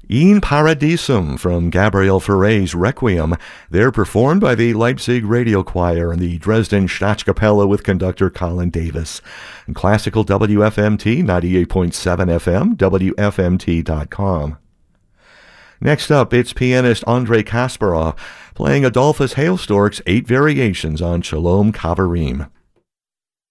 In Paradisum from Gabriel Fauré's Requiem. They're performed by the Leipzig Radio Choir and the Dresden Staatskapelle with conductor Colin Davis. And classical WFMT 98.7 FM, WFMT.com. Next up, it's pianist Andrei Kasparov playing Adolphus Hailstork's 8 variations on Shalom Kavarim.